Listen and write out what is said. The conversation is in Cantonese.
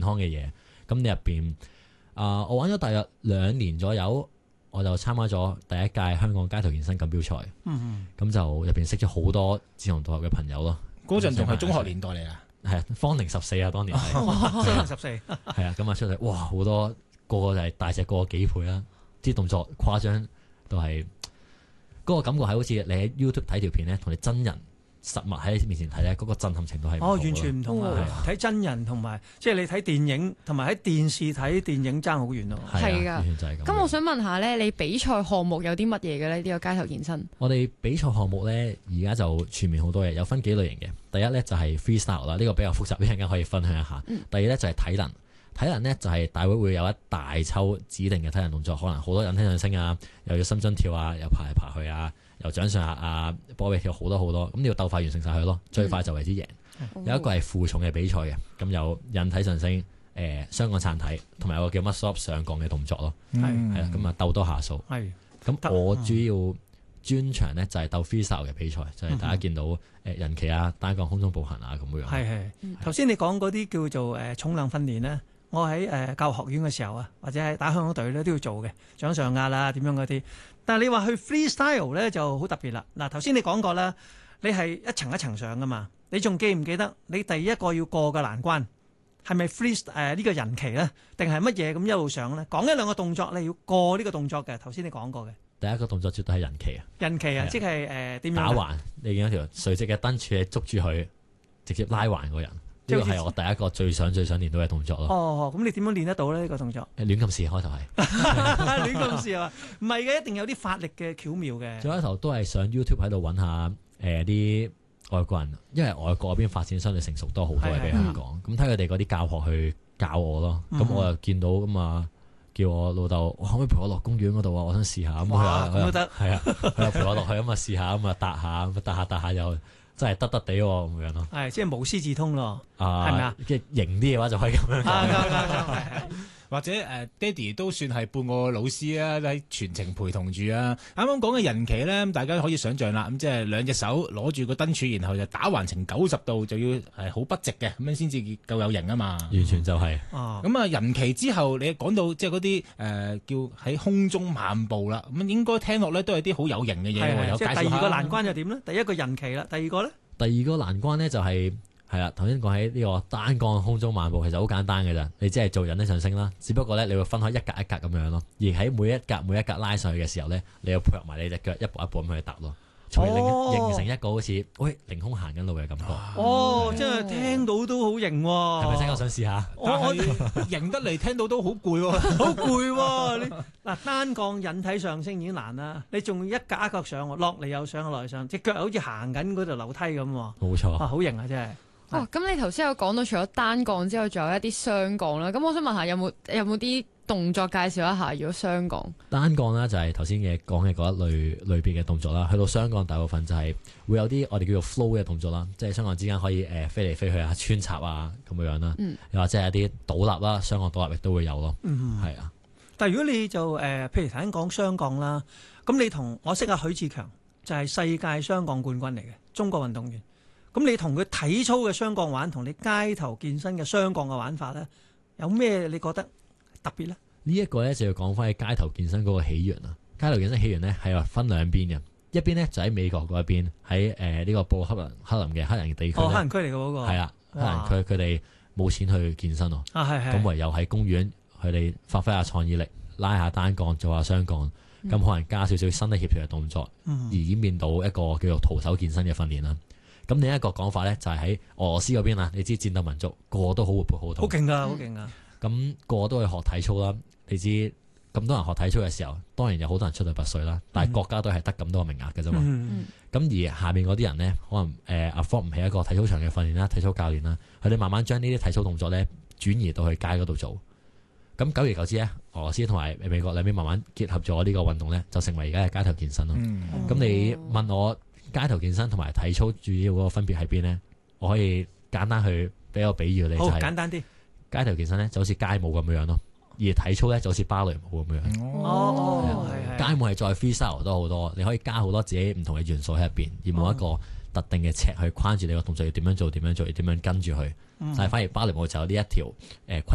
康嘅嘢。咁你入邊我玩咗大約2年左右，我就參加咗第一屆香港街頭健身錦標賽。咁就入邊識咗好多志同道合嘅朋友咯。 嗰陣仲係中學年代嚟啊， 係啊，芳齡14啊，當年係芳齡14， 係啊，咁啊出嚟，哇，好多個就係大隻過幾倍啦，啲動作誇張到係嗰個感覺係好似你喺 YouTube 睇條片咧，同你真人實物喺面前睇咧，嗰個震撼程度係完全唔同啊！睇真人同埋即係你睇電影，同埋喺電視睇電影爭好遠咯。 係㗎， 咁我想問下咧，你比賽項目有啲乜嘢嘅咧？呢個街頭健身， 我哋比賽項目咧，而家就全面好多嘢，有分幾類型嘅。第一咧就係 freestyle 啦，呢個比較複雜，一陣間可以分享一下。第二咧就係體能，體能咧就係大會會有一大抽指定嘅體能動作，可能好多引體上升啊，又要深蹲跳啊，又爬嚟爬去啊。由掌上壓啊，波比跳好多，咁你要鬥快完成晒佢咯，最快就為之贏。有一個係負重嘅比賽嘅，咁有引體上升、雙槓撐體，同埋有個叫 muscle up 上槓嘅動作咯。係啦，咁啊鬥多下數。咁我主要專長咧就係鬥 freestyle 嘅比賽，就係大家見到人旗啊、單槓空中步行啊咁樣。 係頭先你講嗰啲叫做重量訓練咧，我喺教學院嘅時候啊，或者係打香港隊咧都要做嘅，掌上壓啦點樣嗰啲。但係你話去 freestyle 咧就好特別啦。嗱，頭先你講過啦，你係一層一層上噶嘛。你仲記唔記得你第一個要過嘅難關係咪 freestyle 呢個人旗咧，定係乜嘢咁一路上咧？講一兩個動作你要過呢個動作嘅。頭先你講過嘅第一個動作絕對係人旗啊！ 人旗啊，即係點樣打橫？你見到條垂直嘅燈柱，你捉住佢，直接拉橫個人。呢個係我第一個最想練到嘅動作咯。咁你點樣練得到咧？呢個動作亂咁試開頭係亂咁試啊？唔係嘅，一定有啲發力嘅巧妙嘅。 最開頭都係上 YouTube 喺度揾下啲外國人，因為外國嗰邊發展相對成熟多好多嘅比香港。咁睇佢哋嗰啲教學去教我咯。咁我又見到咁啊，叫我老豆可唔可以陪我落公園嗰度啊？我想試下。咁都得。 係啊，佢又陪我落去咁啊試下，咁啊搭下又。真係得地喎咁樣咯， 係即係無師自通咯，係咪啊？ 即係型啲嘅話就可以咁樣講。 或者爹哋都算係半個老師啊，喺全程陪同住啊。啱啱講嘅人旗咧，大家可以想象啦，咁即係兩隻手攞住個燈柱，然後就打橫成90度，就要係好筆直嘅，咁樣先至夠有型啊嘛。 完全就係。 咁啊人旗之後，你講到即係嗰啲叫喺空中漫步啦，咁應該聽落咧都係啲好有型嘅嘢。有介紹下。 第二個難關就點咧？第一個人旗啦，第二個咧？ 第二個難關咧就係啦，頭先講喺呢個單槓空中漫步，其實好簡單嘅咋，你只係做引體上升啦，只不過咧你會分開一格一格咁樣咯，而喺每一格拉上去嘅時候咧，你要配合埋你隻腳一步一步咁去踏咯，從而形成一個好似凌空行緊路嘅感覺。 真係聽到都好型喎， 係咪真係我想試下？ 我型得嚟聽到都好攰喎， 好攰喎！你嗱單槓引體上升已經難啦，你仲一格一格上，落嚟又上，落嚟上，隻腳好似行緊嗰條樓梯咁喎。 冇錯。 好型啊！真係。 咁你頭先有講到除咗單槓之後，仲有一啲雙槓啦。咁我想問下，有冇啲動作介紹一下？如果雙槓， 單槓啦就係頭先講嘅嗰一類別嘅動作啦。去到雙槓大部分就係會有啲我哋叫做 flow 嘅動作啦，即係雙槓之間可以飛嚟飛去啊、穿插啊咁樣啦。又或者係一啲倒立啦，雙槓倒立亦都會有咯。係啊。 但係如果你就譬如頭先講雙槓啦，咁你同我識阿許志強就係世界雙槓冠軍嚟嘅中國運動員。咁你同佢體操嘅雙槓玩，同你街頭健身嘅雙槓嘅玩法咧，有咩你覺得特別咧？ 呢一個咧就要講翻喺街頭健身嗰個起源啦。街頭健身起源咧係話分兩邊嘅，一邊咧就喺美國嗰一邊，喺呢個布克林嘅黑人地區。 黑人區嚟嘅嗰個。係啊，黑人區佢哋冇錢去健身咯。咁唯有喺公園，佢哋發揮下創意力，拉下單槓，做下雙槓，咁可能加少少身體協調嘅動作，而演變到一個叫做徒手健身嘅訓練啦。咁另一個講法咧，就係喺俄羅斯嗰邊啊，你知戰鬥民族個個都好活潑好動， 好勁噶，好勁噶。 咁個個都去學體操啦。你知咁多人學體操嘅時候，當然有好多人出類拔萃啦。但係國家都係得咁多個名額嘅啫嘛。咁而下面嗰啲人咧，可能afford 唔起一個體操場嘅訓練啦，體操教練啦，佢哋慢慢將呢啲體操動作咧轉移到去街嗰度做。咁久而久之咧，俄羅斯同埋美國兩邊慢慢結合咗呢個運動咧，就成為而家嘅街頭健身咯。咁你問我街頭健身同埋體操主要嗰個分別喺邊呢？我可以簡單去俾個比喻你，就係簡單啲。 街頭健身咧就好似街舞咁樣咯，而體操咧就好似芭蕾舞咁樣。街舞係再 freestyle 多好多，你可以加好多自己唔同嘅元素喺入邊，而冇一個特定嘅尺去框住你個動作要點樣做，要點樣跟住去。但係反而芭蕾舞就有呢一條規